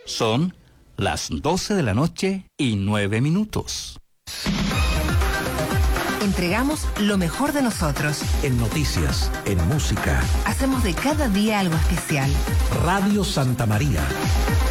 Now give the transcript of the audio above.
Son las 12 de la noche y 9 minutos. Entregamos lo mejor de nosotros. En noticias, en música. Hacemos de cada día algo especial. Radio Santa María.